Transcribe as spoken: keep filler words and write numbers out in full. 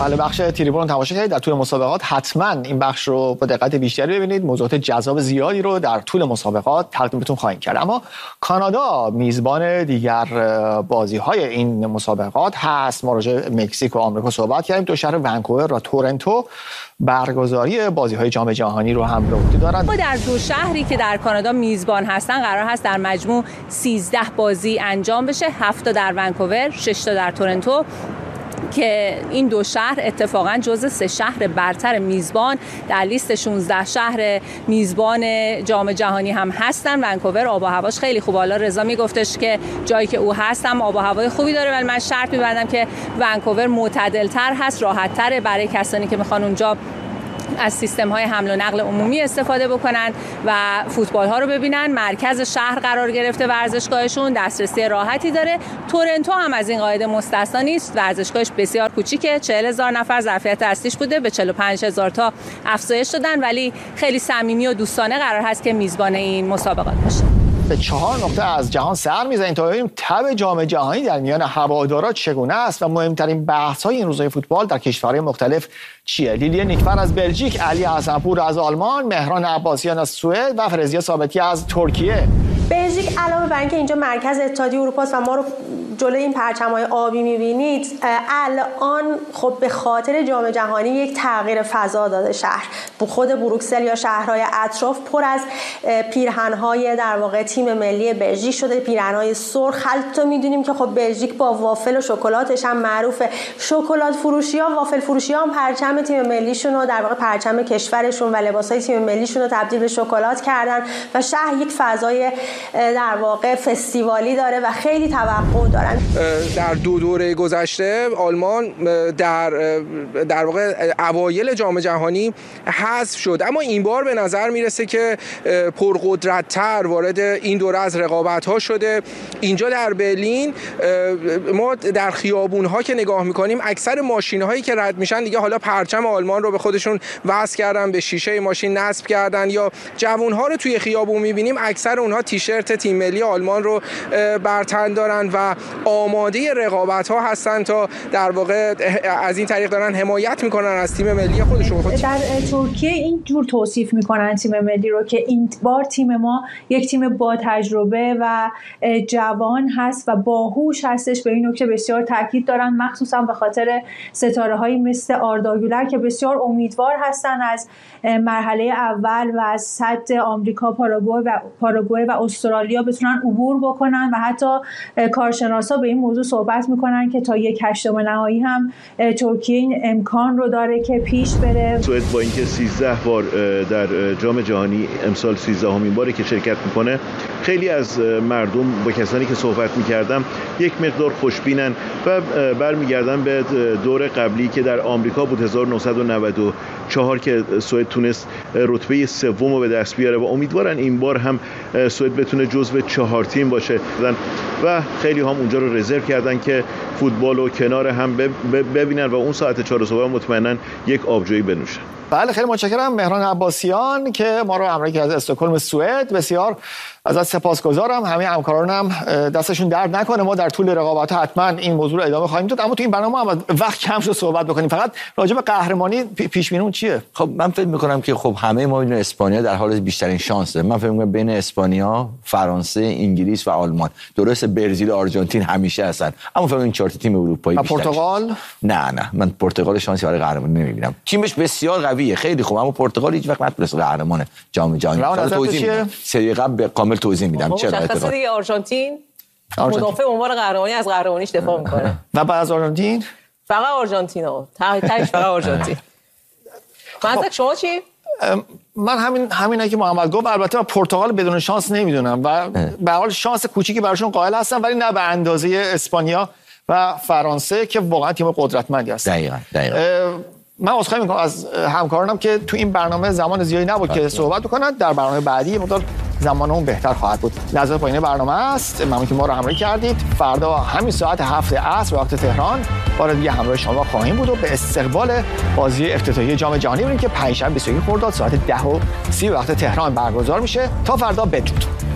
بله، بخش تریبون رو تماشا کردید. در طول مسابقات حتما این بخش رو با دقت بیشتری ببینید. موضوعات جذاب زیادی رو در طول مسابقات تقدیمتون خواهیم کرد. اما کانادا میزبان دیگر بازی‌های این مسابقات هست. ما راجع به مکزیک و آمریکا صحبت کردیم. دو شهر ونکوور و تورنتو برگزاری بازی‌های جام جهانی رو هم به عهده دارند. ما در دو شهری که در کانادا میزبان هستن قرار هست در مجموع سیزده بازی انجام بشه، هفت تا در ونکوور، شش تا در تورنتو، که این دو شهر اتفاقا جزو سه شهر برتر میزبان در لیست شانزده شهر میزبان جام جهانی هم هستن. ونکوور آب و هواش خیلی خوبه. حالا رضا میگفتش که جایی که او هست هم آب و هوای خوبی داره، ولی من شرط می‌بندم که ونکوور معتدل‌تر هست، راحت‌تره برای کسانی که میخوان اونجا از سیستم‌های حمل و نقل عمومی استفاده بکنن و فوتبال ها رو ببینن. مرکز شهر قرار گرفته ورزشگاهشون، دسترسی راحتی داره. تورنتو هم از این قاعده مستثنا نیست. ورزشگاهش بسیار کوچیکه، چهل هزار نفر ظرفیت اصلیش بوده، به چهل و پنج هزار تا افزایش دادن، ولی خیلی صمیمی و دوستانه قرار هست که میزبان این مسابقات باشه. به چهار نقطه از جهان سر می‌زنیم تا ببینیم تب جام جهانی در میان هوادارا چگونه است و مهمترین بحث‌های این روزهای فوتبال در کشورهای مختلف چیه. لیلی نیکفر از بلژیک، علی حسنپور از آلمان، مهران عباسیان از سوئد و فرزیا ثابتی از ترکیه. بلژیک علاوه بر اینکه اینجا مرکز اتحادیه اروپا است و ما رو جلوی این پرچم‌های آبی می‌بینید، الان خب به خاطر جام جهانی یک تغییر فضا داده شهر. خود بروکسل یا شهرهای اطراف پر از پیرهن‌های در واقع تیم ملی بلژیک شده، پیرهن‌های سرخ. حتی می‌دونیم که خب بلژیک با وافل و شکلاتش هم معروفه. شکلات فروشی‌ها، وافل فروشی‌ها هم پرچم تیم ملیشون رو در واقع پرچم کشورشون و لباس‌های تیم ملیشون رو تبدیل به شکلات کردن و شهر یک فضای در واقع فستیوالی داره و خیلی توقع دارن. در دو دوره گذشته آلمان در در واقع اوایل جام جهانی حذف شد، اما این بار به نظر میرسه که پرقدرت‌تر وارد این دوره از رقابت‌ها شده. اینجا در برلین ما در خیابون‌ها که نگاه می‌کنیم اکثر ماشین‌هایی که رد میشن دیگه حالا پرچم آلمان رو به خودشون وصل کردن، به شیشه ماشین نصب کردن، یا جوان‌ها رو توی خیابون می‌بینیم اکثر اونها تیشرت تیم ملی آلمان رو بر تن دارن و آماده رقابت‌ها هستن تا در واقع از این طریق دارن حمایت میکنن از تیم ملی خودشون. خود در ترکیه این جور توصیف میکنن تیم ملی رو که این بار تیم ما یک تیم با تجربه و جوان هست و باهوش هستش. به این نکته بسیار تاکید دارن، مخصوصا به خاطر ستاره‌هایی مثل آردا گولر که بسیار امیدوار هستن از مرحله اول و از سد آمریکا، پاراگوئه و پاراگوئه و استرالیا بتونن عبور بکنن و حتی کارشناسا به این موضوع صحبت میکنن که تا یک هشتم نهایی هم ترکیه این امکان رو داره که پیش بره. سوئد با اینکه سیزده بار در جام جهانی امسال سیزدهمین باره که شرکت میکنه، خیلی از مردم با کسانی که صحبت میکردم یک مقدار خوشبینن و برمیگردن به دور قبلی که در آمریکا بود هزار و نهصد و نود و چهار که سوئد تونست رتبه سوم رو به دست بیاره و امیدوارن این بار هم سوئد بتونه جزو چهار تیم باشه و خیلی هم اونجا رو رزرو کردن که فوتبال رو کنار هم ببینن و اون ساعت چهار صبح مطمئنن یک آبجویی بنوشن. بله، خیلی متشکرم مهران عباسیان که ما رو همراهی کرد از استکهلم سوئد. بسیار ازت سپاسگزارم. همه همکارانم دستشون درد نکنه. ما در طول رقابت حتما این موضوع رو ادامه خواهیم داد، اما تو این برنامه هم وقت کم شد صحبت بکنیم. فقط راجع به قهرمانی پیش بینیمون چیه؟ خب من فکر می‌کنم که خب همه ما می‌دونیم اسپانیا در حال بیشترین شانس داره. من فکر می‌کنم بین اسپانیا، فرانسه، انگلیس و آلمان، درست برزیل و آرژانتین همیشه هستن، اما فکر این چهار تیم اروپایی بیشتر. پرتغال؟ نه نه، من پرتغال شانسی برای قهرمانی نمی‌بینم. تیمش بسیار قویه، خیلی خوب، اما پرتغال هیچ وقت نتونست قهرمان جام جهانی. توضیح میدم. سری قبل کامل توضیح میدم چرا. مشخصه دیگه آرژانتین مدافع عنوان قهرمانی از قهرمانیش دفاع میکنه و بعد از آرژانتین فقط آرژانتین ها تاش فقط آرژانتین. مثلا شما چی؟ من همین همینه که محمد گفت. البته پرتغال بدون شانس نمیدونم و به حال شانس کوچیکی براشون قائل هستم، ولی نه به اندازه اسپانیا و فرانسه که واقعا تیم قدرتمندی هستن. دقیقاً دقیقاً. من عذرخواهی میکنم از همکارانم که تو این برنامه زمان زیادی نبود که صحبت بکنن. در برنامه بعدی مقدار زمانمون بهتر خواهد بود. لحظه پایین برنامه است. ممنون که ما رو همراهی کردید. فردا همین ساعت هفت عصر وقت تهران بار دیگه همراه شما خواهیم بود و به استقبال بازی افتتاحیه جام جهانی بریم که پنجشنبه بیست و یک خرداد ساعت ده و سی وقت تهران برگزار میشه. تا فردا بدرود.